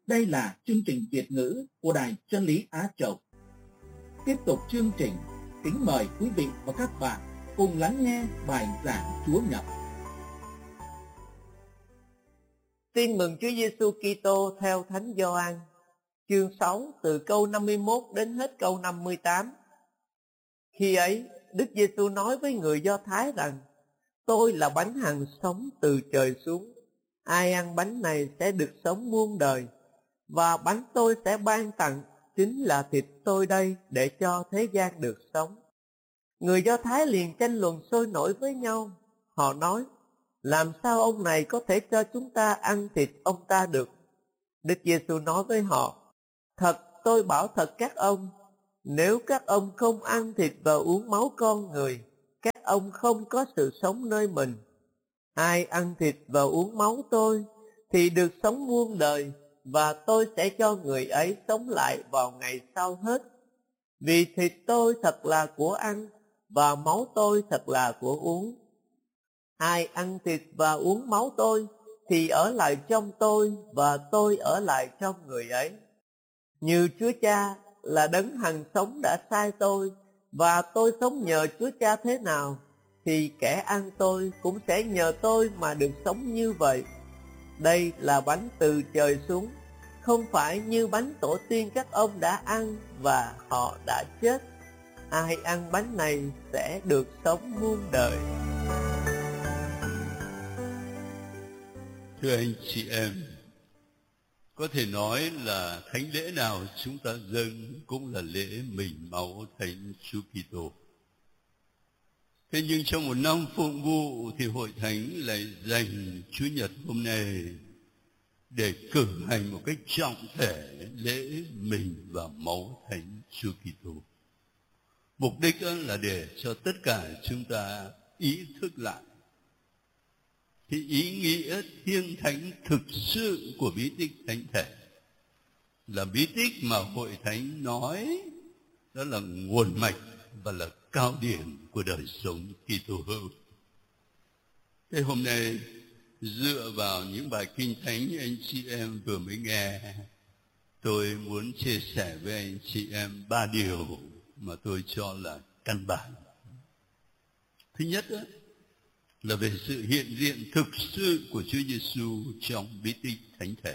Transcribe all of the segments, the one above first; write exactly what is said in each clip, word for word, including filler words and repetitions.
Đây là chương trình Việt ngữ của Đài Chân lý Á Châu. Tiếp tục chương trình, kính mời quý vị và các bạn cùng lắng nghe bài giảng Chúa Nhật. Tin mừng Chúa Giêsu Kitô theo Thánh Gioan, chương sáu từ câu năm mươi mốt đến hết câu năm mươi tám. Khi ấy, Đức Giêsu nói với người Do Thái rằng: Tôi là bánh hằng sống từ trời xuống. Ai ăn bánh này sẽ được sống muôn đời, và bánh tôi sẽ ban tặng chính là thịt tôi đây để cho thế gian được sống. Người Do Thái liền tranh luận sôi nổi với nhau. Họ nói: Làm sao ông này có thể cho chúng ta ăn thịt ông ta được? Đức Giêsu nói với họ: Thật tôi bảo thật các ông, nếu các ông không ăn thịt và uống máu con người, các ông không có sự sống nơi mình. Ai ăn thịt và uống máu tôi thì được sống muôn đời, và tôi sẽ cho người ấy sống lại vào ngày sau hết. Vì thịt tôi thật là của ăn, và máu tôi thật là của uống. Ai ăn thịt và uống máu tôi thì ở lại trong tôi, và tôi ở lại trong người ấy. Như Chúa Cha là đấng hằng sống đã sai tôi, và tôi sống nhờ Chúa Cha thế nào, thì kẻ ăn tôi cũng sẽ nhờ tôi mà được sống như vậy. Đây là bánh từ trời xuống, không phải như bánh tổ tiên các ông đã ăn và họ đã chết. Ai ăn bánh này sẽ được sống muôn đời. Thưa anh chị em, có thể nói là thánh lễ nào chúng ta dâng cũng là lễ mình máu Thánh Chúa Kitô. Thế nhưng trong một năm phụng vụ thì Hội Thánh lại dành Chúa Nhật hôm nay để cử hành một cách trọng thể lễ mình và máu Thánh Chúa Kitô. Mục đích là để cho tất cả chúng ta ý thức lại thì ý nghĩa thiêng thánh thực sự của bí tích thánh thể, là bí tích mà Hội Thánh nói đó là nguồn mạch và là cao điểm của đời sống Kitô hữu. Thế hôm nay dựa vào những bài kinh thánh anh chị em vừa mới nghe, tôi muốn chia sẻ với anh chị em ba điều mà tôi cho là căn bản. Thứ nhất đó, là về sự hiện diện thực sự của Chúa Giêsu trong bí tích thánh thể.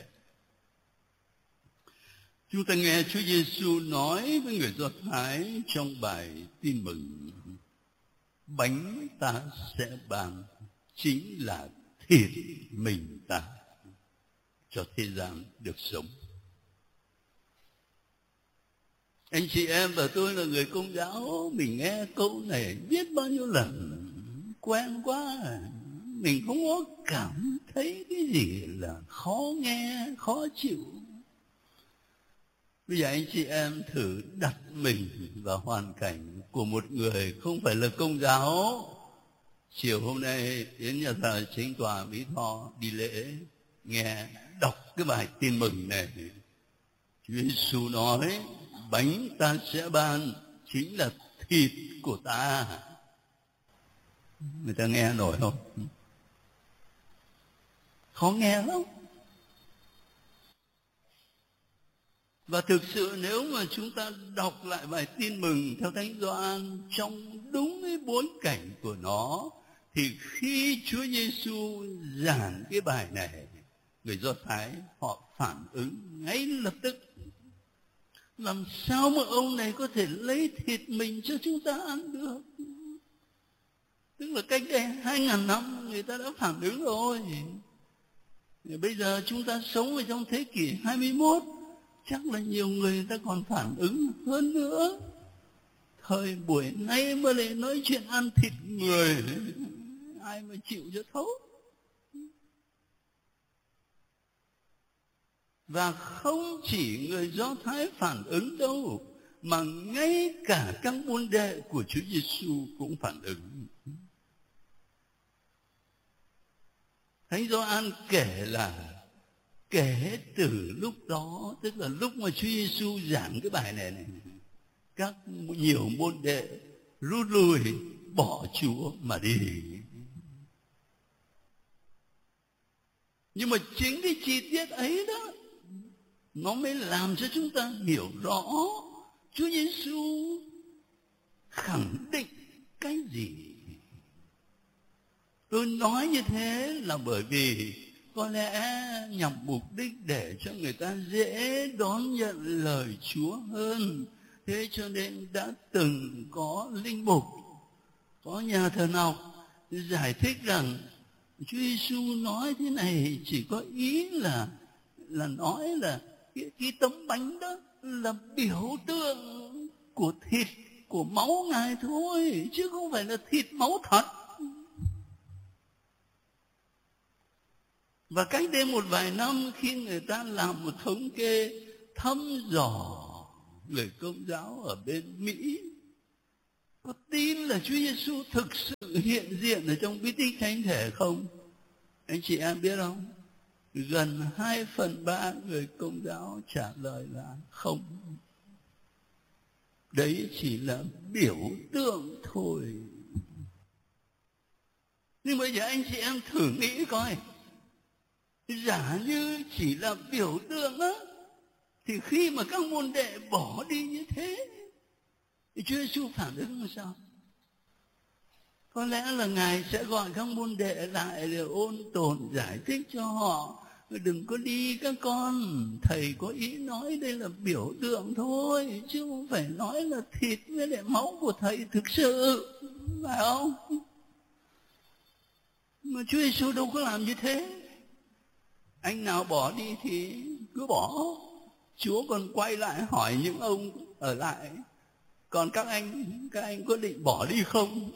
Chúng ta nghe Chúa Giêsu nói với người Do Thái trong bài tin mừng: Bánh ta sẽ ban chính là thịt mình ta, cho thế gian được sống. Anh chị em và tôi là người Công giáo, mình nghe câu này biết bao nhiêu lần, quen quá, mình không có cảm thấy cái gì là khó nghe, khó chịu. Bây giờ anh chị em thử đặt mình vào hoàn cảnh của một người không phải là Công giáo. Chiều hôm nay đến nhà thờ Chính tòa Mỹ Tho đi lễ, nghe đọc cái bài tin mừng này. Chúa Giêsu nói: Bánh ta sẽ ban chính là thịt của ta. Người ta nghe nổi không? Khó nghe lắm. Và thực sự nếu mà chúng ta đọc lại bài tin mừng theo Thánh Gioan trong đúng cái bối cảnh của nó, thì khi Chúa Giêsu giảng cái bài này, người Do Thái họ phản ứng ngay lập tức: làm sao mà ông này có thể lấy thịt mình cho chúng ta ăn được? Tức là cách đây hai ngàn năm người ta đã phản ứng rồi. Bây giờ chúng ta sống ở trong thế kỷ hai mươi mốt, chắc là nhiều người, người ta còn phản ứng hơn nữa. Thời buổi nay mà lại nói chuyện ăn thịt người, ai mà chịu cho thấu. Và không chỉ người Do Thái phản ứng đâu, mà ngay cả các môn đệ của Chúa Giêsu cũng phản ứng. Thánh Gioan kể là kể từ lúc đó, tức là lúc mà Chúa Giêsu giảng cái bài này này, các nhiều môn đệ rút lui bỏ Chúa mà đi. Nhưng mà chính cái chi tiết ấy đó nó mới làm cho chúng ta hiểu rõ Chúa Giêsu khẳng định cái gì. Tôi nói như thế là bởi vì có lẽ nhằm mục đích để cho người ta dễ đón nhận lời Chúa hơn. Thế cho nên đã từng có linh mục, có nhà thần học giải thích rằng Chúa Giêsu nói thế này chỉ có ý là là nói là cái, cái tấm bánh đó là biểu tượng của thịt, của máu Ngài thôi, chứ không phải là thịt máu thật. Và cách đây một vài năm, khi người ta làm một thống kê thăm dò người Công giáo ở bên Mỹ, có tin là Chúa Giêsu thực sự hiện diện ở trong bí tích thánh thể không? Anh chị em biết không? Gần hai phần ba người Công giáo trả lời là không. Đấy chỉ là biểu tượng thôi. Nhưng bây giờ anh chị em thử nghĩ coi, giả như chỉ là biểu tượng á, thì khi mà các môn đệ bỏ đi như thế, thì Chúa Giêsu phản ứng làm sao? Có lẽ là Ngài sẽ gọi các môn đệ lại để ôn tồn giải thích cho họ. Đừng có đi các con, thầy có ý nói đây là biểu tượng thôi, chứ không phải nói là thịt với lại máu của thầy thực sự, phải không? Mà Chúa Giêsu đâu có làm như thế. Anh nào bỏ đi thì cứ bỏ. Chúa còn quay lại hỏi những ông ở lại, còn các anh, các anh có định bỏ đi không?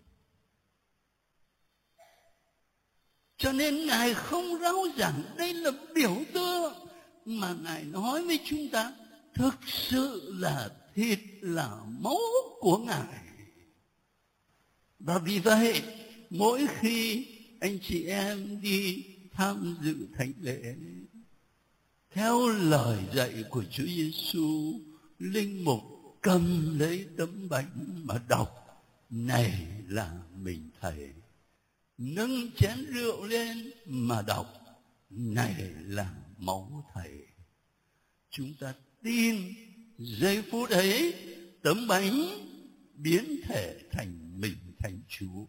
Cho nên Ngài không rao giảng đây là biểu tượng, mà Ngài nói với chúng ta thực sự là thịt, là máu của Ngài. Và vì vậy, mỗi khi anh chị em đi tham dự thánh lễ, theo lời dạy của Chúa Giêsu, linh mục cầm lấy tấm bánh mà đọc: này là mình Thầy. Nâng chén rượu lên mà đọc: này là máu Thầy. Chúng ta tin giây phút ấy tấm bánh biến thể thành mình, thành Chúa,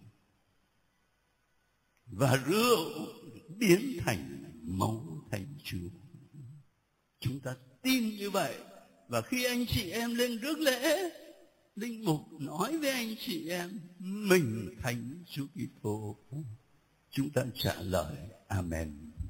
và rượu biến thành máu thành Chúa. Chúng ta tin như vậy. Và khi anh chị em lên rước lễ, linh mục nói với anh chị em: mình thánh Chúa Kitô. Chúng ta trả lời Amen.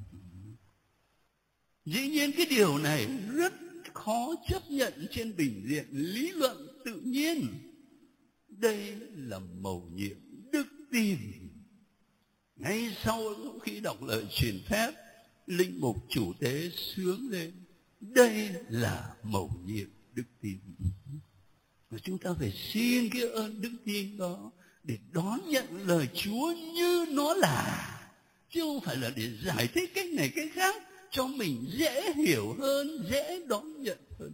Dĩ nhiên cái điều này rất khó chấp nhận trên bình diện lý luận tự nhiên. Đây là mầu nhiệm đức tin. Ngay sau khi đọc lời truyền phép, linh mục chủ tế xướng lên: đây là mầu nhiệm đức tin. Và chúng ta phải xin cái ơn đức tin đó để đón nhận lời Chúa như nó là, chứ không phải là để giải thích cách này cách khác cho mình dễ hiểu hơn, dễ đón nhận hơn.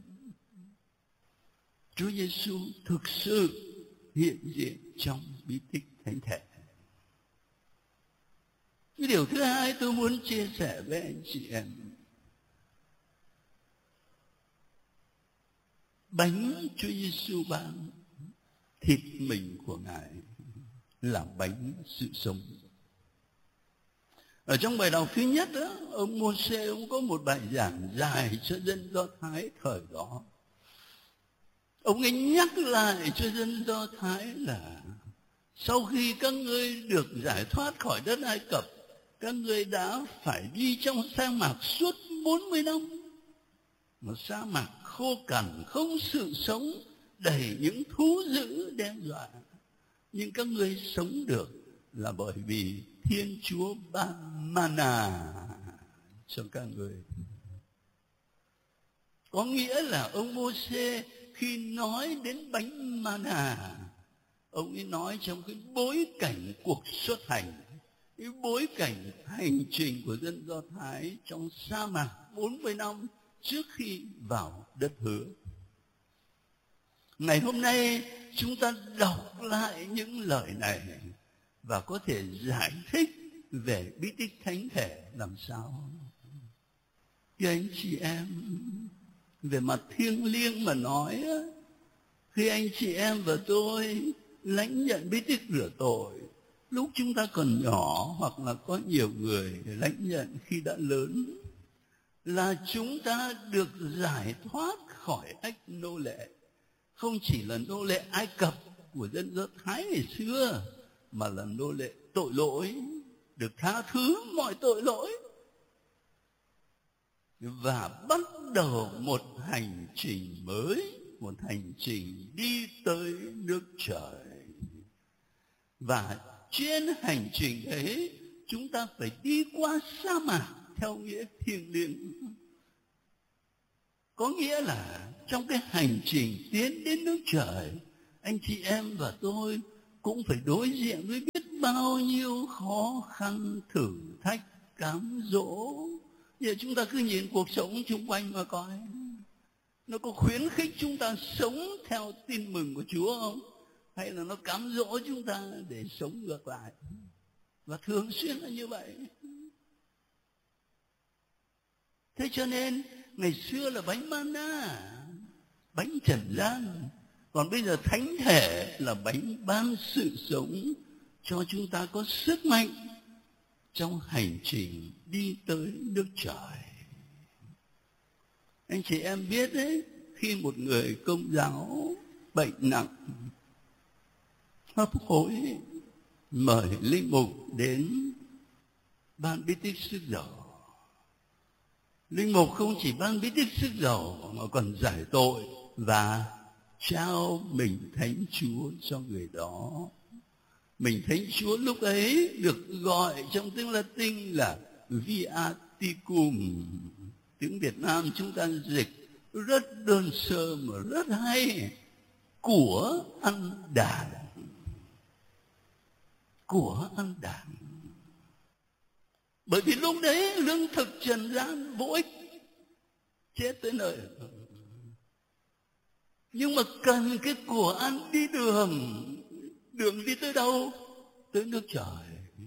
Chúa Giêsu thực sự hiện diện trong bí tích thánh thể. Cái điều thứ hai tôi muốn chia sẻ với anh chị em, bánh Chúa Giêsu ban, thịt mình của Ngài là bánh sự sống. Ở trong bài đọc thứ nhất đó, ông Mô-sê ông có một bài giảng dài cho dân Do Thái thời đó. Ông ấy nhắc lại cho dân Do Thái là sau khi các ngươi được giải thoát khỏi đất Ai Cập, các ngươi đã phải đi trong sa mạc suốt bốn mươi năm. Một sa mạc khô cằn, không sự sống, đầy những thú dữ đe dọa. Nhưng các ngươi sống được là bởi vì Thiên Chúa ban mana cho các ngươi. Có nghĩa là ông Mô-sê khi nói đến bánh mana, ông ấy nói trong cái bối cảnh cuộc xuất hành, cái bối cảnh hành trình của dân Do Thái trong sa mạc bốn mươi năm trước khi vào đất hứa. Ngày hôm nay chúng ta đọc lại những lời này và có thể giải thích về bí tích thánh thể làm sao. Thưa anh chị em, Về mặt thiêng liêng mà nói, khi anh chị em và tôi lãnh nhận bí tích rửa tội lúc chúng ta còn nhỏ, hoặc là có nhiều người lãnh nhận khi đã lớn, là chúng ta được giải thoát khỏi ách nô lệ. Không chỉ là nô lệ Ai Cập của dân Do Thái ngày xưa, mà là nô lệ tội lỗi, được tha thứ mọi tội lỗi, và bắt đầu một hành trình mới, một hành trình đi tới nước trời. Và trên hành trình ấy, chúng ta phải đi qua sa mạc theo nghĩa thiêng liêng. Có nghĩa là trong cái hành trình tiến đến nước trời, anh chị em và tôi cũng phải đối diện với biết bao nhiêu khó khăn, thử thách, cám dỗ. Giờ chúng ta cứ nhìn cuộc sống xung quanh mà coi, nó có khuyến khích chúng ta sống theo tin mừng của Chúa không? Hay là nó cám dỗ chúng ta để sống ngược lại? Và thường xuyên là như vậy. Thế cho nên ngày xưa là bánh mana, bánh trần gian, còn bây giờ thánh thể là bánh ban sự sống cho chúng ta có sức mạnh trong hành trình đi tới nước trời. Anh chị em biết đấy, khi một người Công giáo bệnh nặng, hấp hối, mời linh mục đến ban bí tích sức dầu. Linh mục không chỉ ban bí tích sức dầu mà còn giải tội và trao mình Thánh Chúa cho người đó. Mình Thánh Chúa lúc ấy được gọi trong tiếng Latin là Viaticum. Tiếng Việt Nam chúng ta dịch rất đơn sơ mà rất hay: của ăn đàn. Của ăn đàn. Bởi vì lúc đấy lương thực trần gian vô ích, chết tới nơi. Nhưng mà cần cái của ăn đi đường. Đường đi tới đâu? Tới nước trời.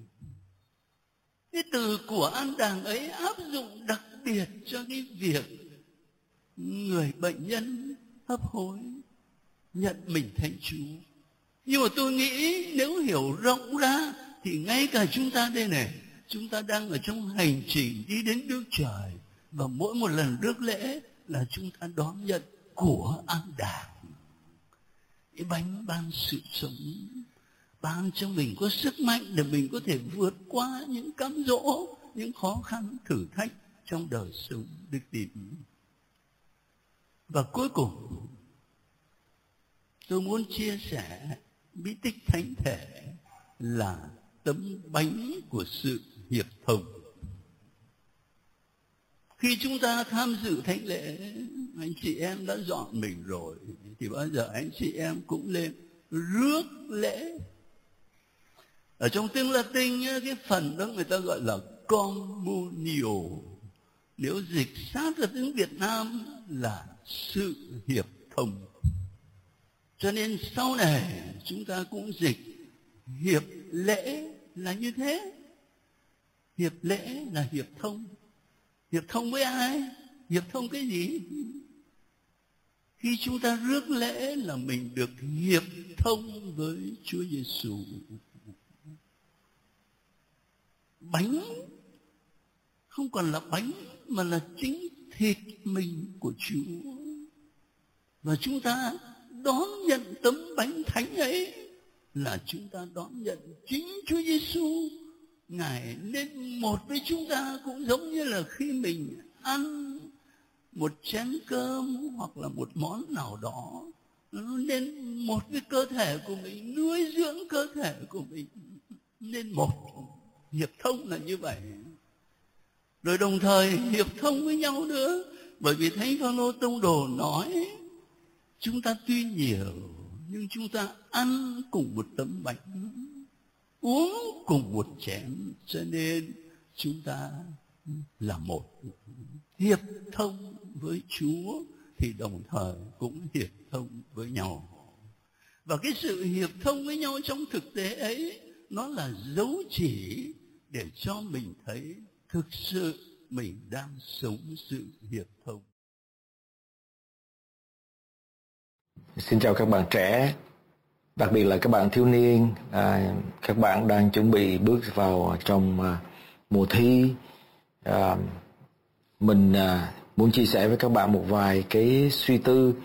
Cái từ của ăn đàng ấy áp dụng đặc biệt cho cái việc người bệnh nhân hấp hối nhận mình Thánh Chúa. Nhưng mà tôi nghĩ nếu hiểu rộng ra thì ngay cả chúng ta đây này, chúng ta đang ở trong hành trình đi đến nước trời, và mỗi một lần rước lễ là chúng ta đón nhận của ăn đàng. Cái bánh ban sự sống, ban cho mình có sức mạnh để mình có thể vượt qua những cám dỗ, những khó khăn, thử thách trong đời sống đức tin. Và cuối cùng, tôi muốn chia sẻ bí tích thánh thể là tấm bánh của sự hiệp thông. Khi chúng ta tham dự thánh lễ, anh chị em đã dọn mình rồi, thì bao giờ anh chị em cũng lên rước lễ. Ở trong tiếng Latin, cái phần đó người ta gọi là communio. Nếu dịch sát ra tiếng Việt Nam là sự hiệp thông. Cho nên sau này chúng ta cũng dịch hiệp lễ là như thế. Hiệp lễ là hiệp thông. Hiệp thông với ai? Hiệp thông cái gì? Khi chúng ta rước lễ là mình được hiệp thông với Chúa Giêsu. Bánh không còn là bánh mà là chính thịt mình của Chúa. Và chúng ta đón nhận tấm bánh thánh ấy là chúng ta đón nhận chính Chúa Giêsu. Ngài nên một với chúng ta, cũng giống như là khi mình ăn một chén cơm hoặc là một món nào đó, nó nên một với cơ thể của mình, nuôi dưỡng cơ thể của mình, nên một. Hiệp thông là như vậy. Rồi đồng thời hiệp thông với nhau nữa, bởi vì Thánh Phaolô tông đồ nói chúng ta tuy nhiều nhưng chúng ta ăn cùng một tấm bánh, uống cùng một chén, cho nên chúng ta là một. Hiệp thông với Chúa thì đồng thời cũng hiệp thông với nhau. Và cái sự hiệp thông với nhau trong thực tế ấy, nó là dấu chỉ để cho mình thấy thực sự mình đang sống sự hiệp thông. Xin chào các bạn trẻ, đặc biệt là các bạn thiếu niên, à, các bạn đang chuẩn bị bước vào trong à, mùa thi. À, mình à, muốn chia sẻ với các bạn một vài cái suy tư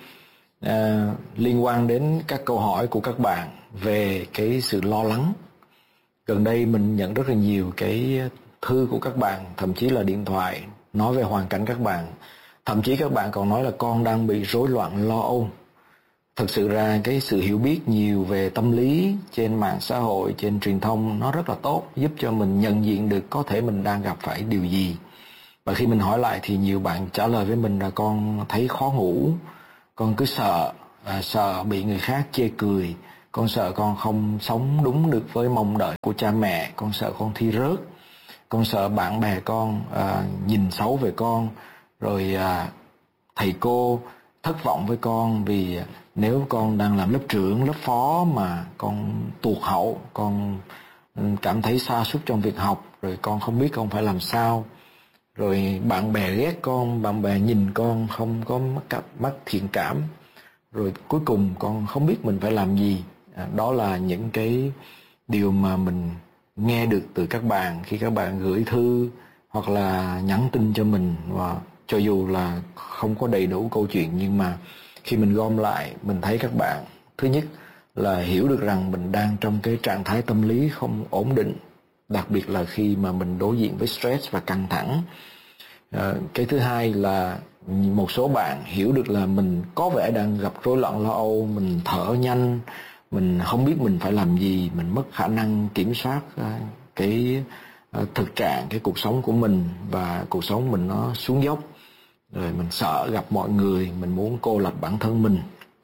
à, liên quan đến các câu hỏi của các bạn về cái sự lo lắng. Gần đây mình nhận rất là nhiều cái thư của các bạn, thậm chí là điện thoại nói về hoàn cảnh các bạn. Thậm chí các bạn còn nói là con đang bị rối loạn lo âu. Thực sự ra cái sự hiểu biết nhiều về tâm lý trên mạng xã hội, trên truyền thông nó rất là tốt, giúp cho mình nhận diện được có thể mình đang gặp phải điều gì. Và khi mình hỏi lại thì nhiều bạn trả lời với mình là con thấy khó ngủ, con cứ sợ, à, sợ bị người khác chê cười, con sợ con không sống đúng được với mong đợi của cha mẹ, con sợ con thi rớt, con sợ bạn bè con à, nhìn xấu về con, rồi à, thầy cô thất vọng với con vì nếu con đang làm lớp trưởng, lớp phó mà con tụt hậu, con cảm thấy sa sút trong việc học, rồi con không biết con phải làm sao, rồi bạn bè ghét con, bạn bè nhìn con không có mắt, mắt thiện cảm, rồi cuối cùng con không biết mình phải làm gì. À, đó là những cái điều mà mình nghe được từ các bạn khi các bạn gửi thư hoặc là nhắn tin cho mình. Và cho dù là không có đầy đủ câu chuyện, nhưng mà khi mình gom lại, mình thấy các bạn thứ nhất là hiểu được rằng mình đang trong cái trạng thái tâm lý không ổn định, đặc biệt là khi mà mình đối diện với stress và căng thẳng. À, cái thứ hai là một số bạn hiểu được là mình có vẻ đang gặp rối loạn lo âu, mình thở nhanh, mình không biết mình phải làm gì, mình mất khả năng kiểm soát cái thực trạng, cái cuộc sống của mình, và cuộc sống mình nó xuống dốc, rồi mình sợ gặp mọi người, mình muốn cô lập bản thân mình.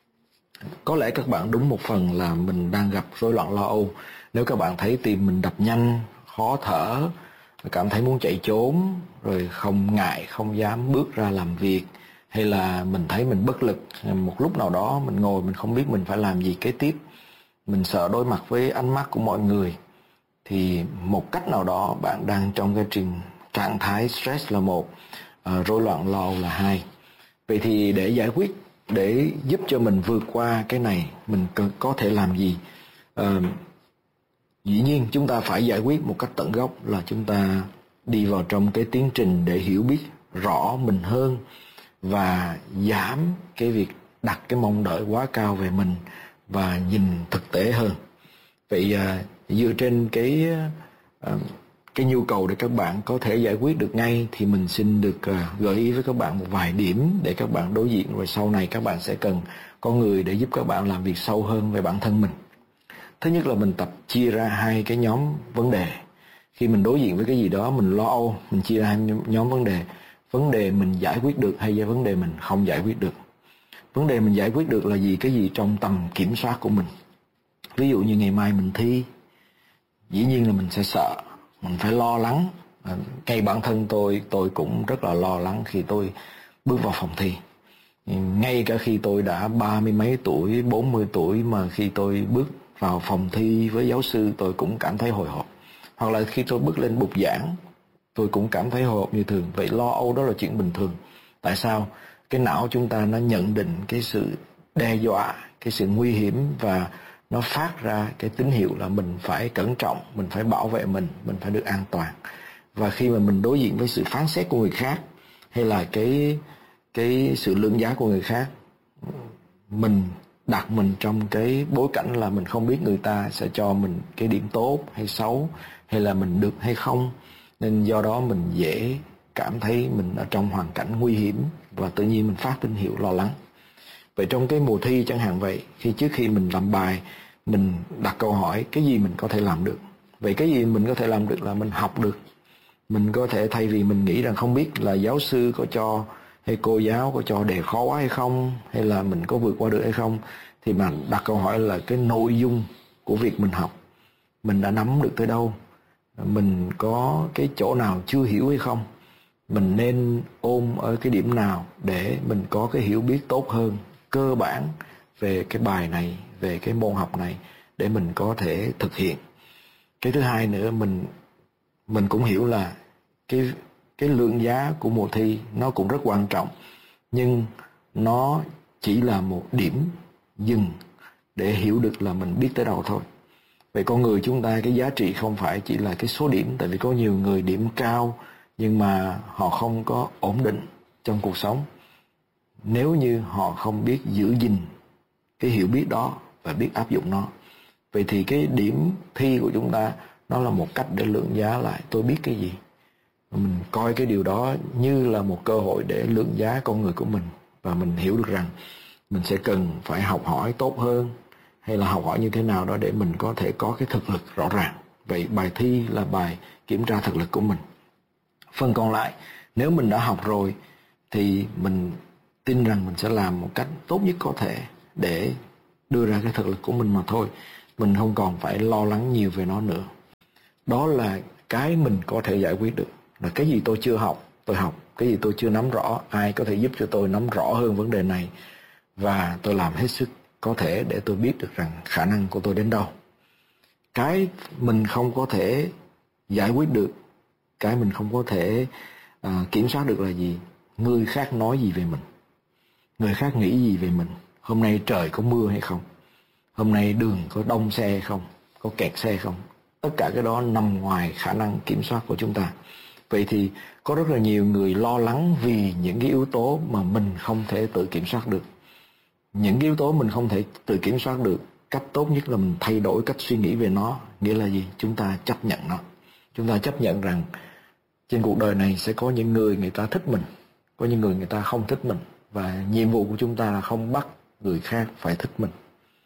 Có lẽ các bạn đúng một phần là mình đang gặp rối loạn lo âu. Nếu các bạn thấy tim mình đập nhanh, khó thở, cảm thấy muốn chạy trốn, rồi không ngại, không dám bước ra làm việc, hay là mình thấy mình bất lực, một lúc nào đó mình ngồi mình không biết mình phải làm gì kế tiếp, mình sợ đối mặt với ánh mắt của mọi người, thì một cách nào đó bạn đang trong cái trình trạng thái stress là một, uh, rối loạn lo âu là hai. Vậy thì để giải quyết, để giúp cho mình vượt qua cái này, mình có thể làm gì? Uh, dĩ nhiên chúng ta phải giải quyết một cách tận gốc, là chúng ta đi vào trong cái tiến trình để hiểu biết rõ mình hơn và giảm cái việc đặt cái mong đợi quá cao về mình và nhìn thực tế hơn. Vậy à, dựa trên cái à, cái nhu cầu để các bạn có thể giải quyết được ngay, thì mình xin được à, gợi ý với các bạn một vài điểm để các bạn đối diện, rồi sau này các bạn sẽ cần có người để giúp các bạn làm việc sâu hơn về bản thân mình. Thứ nhất là mình tập chia ra hai cái nhóm vấn đề. Khi mình đối diện với cái gì đó mình lo âu, mình chia ra hai nhóm vấn đề. Vấn đề mình giải quyết được hay là vấn đề mình không giải quyết được. Vấn đề mình giải quyết được là gì? Cái gì trong tầm kiểm soát của mình. Ví dụ như ngày mai mình thi, dĩ nhiên là mình sẽ sợ, mình phải lo lắng. Ngay bản thân tôi, tôi cũng rất là lo lắng khi tôi bước vào phòng thi. Ngay cả khi tôi đã ba mươi mấy tuổi, bốn mươi tuổi, mà khi tôi bước vào phòng thi với giáo sư tôi cũng cảm thấy hồi hộp. Hoặc là khi tôi bước lên bục giảng tôi cũng cảm thấy hồi hộp như thường. Vậy lo âu đó là chuyện bình thường. Tại sao? Cái não chúng ta nó nhận định cái sự đe dọa, cái sự nguy hiểm, và nó phát ra cái tín hiệu là mình phải cẩn trọng, mình phải bảo vệ mình, mình phải được an toàn. Và khi mà mình đối diện với sự phán xét của người khác, hay là cái, cái sự lượng giá của người khác, mình đặt mình trong cái bối cảnh là mình không biết người ta sẽ cho mình cái điểm tốt hay xấu, hay là mình được hay không, nên do đó mình dễ cảm thấy mình ở trong hoàn cảnh nguy hiểm, và tự nhiên mình phát tín hiệu lo lắng. Vậy trong cái mùa thi chẳng hạn vậy, khi trước khi mình làm bài, mình đặt câu hỏi cái gì mình có thể làm được. Vậy cái gì mình có thể làm được là mình học được. Mình có thể, thay vì mình nghĩ rằng không biết là giáo sư có cho hay cô giáo có cho đề khó quá hay không, hay là mình có vượt qua được hay không, thì mà đặt câu hỏi là cái nội dung của việc mình học, mình đã nắm được tới đâu, mình có cái chỗ nào chưa hiểu hay không, mình nên ôm ở cái điểm nào để mình có cái hiểu biết tốt hơn, cơ bản về cái bài này, về cái môn học này, để mình có thể thực hiện. Cái thứ hai nữa, mình mình cũng hiểu là cái cái lượng giá của mùa thi nó cũng rất quan trọng, nhưng nó chỉ là một điểm dừng để hiểu được là mình biết tới đâu thôi. Vậy con người chúng ta, cái giá trị không phải chỉ là cái số điểm, tại vì có nhiều người điểm cao nhưng mà họ không có ổn định trong cuộc sống. Nếu như họ không biết giữ gìn cái hiểu biết đó và biết áp dụng nó, vậy thì cái điểm thi của chúng ta nó là một cách để lượng giá lại tôi biết cái gì. Mình coi cái điều đó như là một cơ hội để lượng giá con người của mình, và mình hiểu được rằng mình sẽ cần phải học hỏi tốt hơn, hay là học hỏi như thế nào đó để mình có thể có cái thực lực rõ ràng. Vậy bài thi là bài kiểm tra thực lực của mình. Phần còn lại, nếu mình đã học rồi thì mình tin rằng mình sẽ làm một cách tốt nhất có thể để đưa ra cái thực lực của mình mà thôi. Mình không còn phải lo lắng nhiều về nó nữa. Đó là cái mình có thể giải quyết được. Là cái gì tôi chưa học, tôi học. Cái gì tôi chưa nắm rõ, ai có thể giúp cho tôi nắm rõ hơn vấn đề này. Và tôi làm hết sức có thể để tôi biết được rằng khả năng của tôi đến đâu. Cái mình không có thể giải quyết được, cái mình không có thể uh, kiểm soát được là gì? Người khác nói gì về mình, người khác nghĩ gì về mình. Hôm nay trời có mưa hay không, hôm nay đường có đông xe hay không, có kẹt xe không. Tất cả cái đó nằm ngoài khả năng kiểm soát của chúng ta. Vậy thì có rất là nhiều người lo lắng vì những cái yếu tố mà mình không thể tự kiểm soát được. Những cái yếu tố mình không thể tự kiểm soát được, cách tốt nhất là mình thay đổi cách suy nghĩ về nó. Nghĩa là gì? Chúng ta chấp nhận nó. Chúng ta chấp nhận rằng trên cuộc đời này sẽ có những người người ta thích mình, có những người người ta không thích mình. Và nhiệm vụ của chúng ta là không bắt người khác phải thích mình.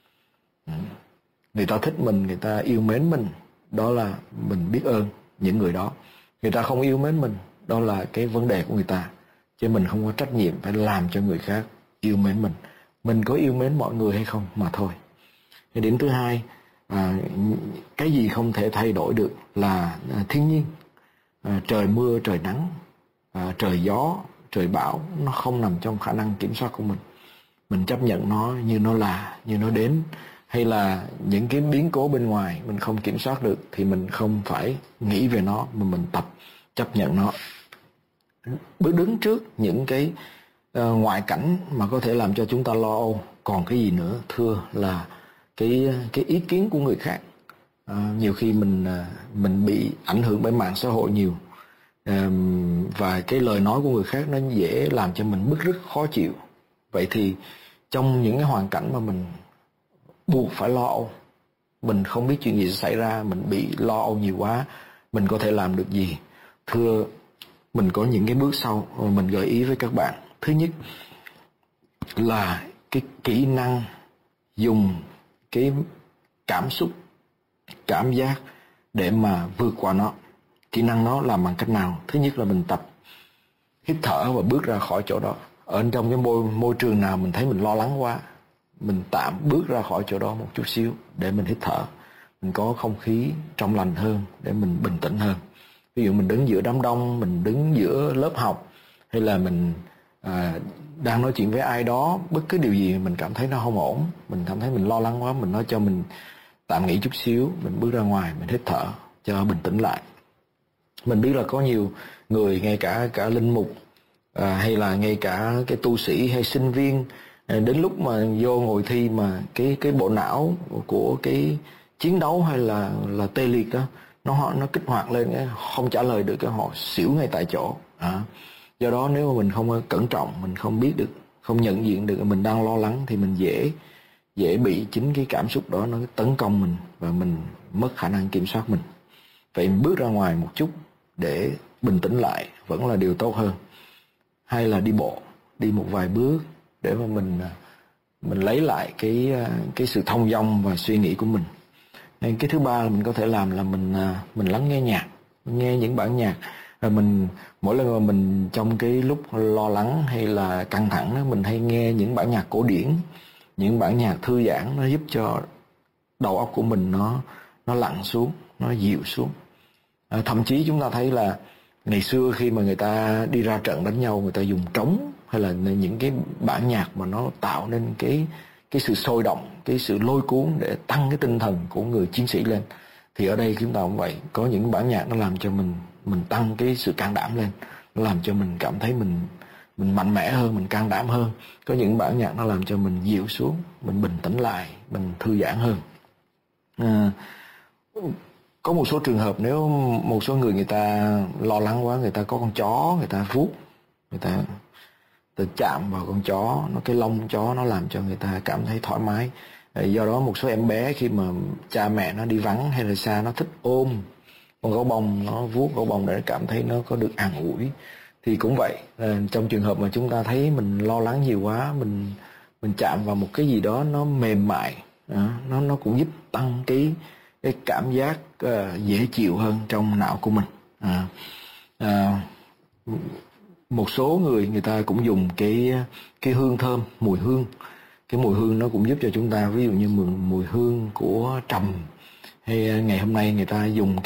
Người ta thích mình, người ta yêu mến mình, đó là mình biết ơn những người đó. Người ta không yêu mến mình, đó là cái vấn đề của người ta. Chứ mình không có trách nhiệm phải làm cho người khác yêu mến mình. Mình có yêu mến mọi người hay không mà thôi. Cái điểm thứ hai, à, cái gì không thể thay đổi được là à, thiên nhiên. À, trời mưa, trời nắng, à, trời gió, trời bão, nó không nằm trong khả năng kiểm soát của mình. Mình chấp nhận nó như nó là, như nó đến. Hay là những cái biến cố bên ngoài mình không kiểm soát được thì mình không phải nghĩ về nó, mà mình tập chấp nhận nó. Bước đứng trước những cái uh, ngoại cảnh mà có thể làm cho chúng ta lo âu. Còn cái gì nữa? Thưa là cái cái ý kiến của người khác. Uh, nhiều khi mình uh, mình bị ảnh hưởng bởi mạng xã hội nhiều. Uh, và cái lời nói của người khác nó dễ làm cho mình bứt rứt, khó chịu. Vậy thì trong những cái hoàn cảnh mà mình buộc phải lo âu, mình không biết chuyện gì sẽ xảy ra, mình bị lo âu nhiều quá, mình có thể làm được gì? Thưa, mình có những cái bước sau mà mình gợi ý với các bạn. Thứ nhất là cái kỹ năng dùng cái cảm xúc, cảm giác để mà vượt qua nó. Kỹ năng nó làm bằng cách nào? Thứ nhất là mình tập hít thở và bước ra khỏi chỗ đó. Ở trong cái môi, môi trường nào mình thấy mình lo lắng quá, mình tạm bước ra khỏi chỗ đó một chút xíu để mình hít thở. Mình có không khí trong lành hơn để mình bình tĩnh hơn. Ví dụ mình đứng giữa đám đông, mình đứng giữa lớp học, hay là mình à, đang nói chuyện với ai đó, bất cứ điều gì mình cảm thấy nó không ổn, mình cảm thấy mình lo lắng quá, mình nói cho mình tạm nghỉ chút xíu, mình bước ra ngoài, mình hít thở cho bình tĩnh lại. Mình biết là có nhiều người, ngay cả cả linh mục, à, hay là ngay cả cái tu sĩ hay sinh viên, đến lúc mà vô ngồi thi mà cái cái bộ não của cái chiến đấu hay là là tê liệt đó, nó nó kích hoạt lên, không trả lời được, cái họ xỉu ngay tại chỗ. À, do đó nếu mà mình không cẩn trọng, mình không biết được, không nhận diện được mình đang lo lắng thì mình dễ dễ bị chính cái cảm xúc đó nó tấn công mình và mình mất khả năng kiểm soát mình. Vậy mình bước ra ngoài một chút để bình tĩnh lại vẫn là điều tốt hơn. Hay là đi bộ, đi một vài bước để mà mình mình lấy lại cái cái sự thông dong và suy nghĩ của mình. Nên cái thứ ba là mình có thể làm là mình mình lắng nghe nhạc, nghe những bản nhạc. Rồi mình mỗi lần mà mình trong cái lúc lo lắng hay là căng thẳng đó, mình hay nghe những bản nhạc cổ điển, những bản nhạc thư giãn, nó giúp cho đầu óc của mình nó nó lặng xuống, nó dịu xuống. À, thậm chí chúng ta thấy là ngày xưa khi mà người ta đi ra trận đánh nhau, người ta dùng trống hay là những cái bản nhạc mà nó tạo nên cái cái sự sôi động, cái sự lôi cuốn để tăng cái tinh thần của người chiến sĩ lên. Thì ở đây chúng ta cũng vậy, có những bản nhạc nó làm cho mình mình tăng cái sự can đảm lên, nó làm cho mình cảm thấy mình mình mạnh mẽ hơn, mình can đảm hơn. Có những bản nhạc nó làm cho mình dịu xuống, mình bình tĩnh lại, mình thư giãn hơn. À, có một số trường hợp nếu một số người người ta lo lắng quá, người ta có con chó, người ta vuốt, người ta, người ta chạm vào con chó, nó cái lông chó nó làm cho người ta cảm thấy thoải mái. Do đó một số em bé khi mà cha mẹ nó đi vắng hay là xa, nó thích ôm con gấu bông, nó vuốt gấu bông để cảm thấy nó có được an ủi. Thì cũng vậy, trong trường hợp mà chúng ta thấy mình lo lắng nhiều quá, mình mình chạm vào một cái gì đó nó mềm mại, nó nó cũng giúp tăng cái cái cảm giác uh, dễ chịu hơn trong não của mình. À, à, một số người người ta cũng dùng cái cái hương thơm, mùi hương. Cái mùi hương nó cũng giúp cho chúng ta, ví dụ như mùi, mùi hương của trầm, hay ngày hôm nay người ta dùng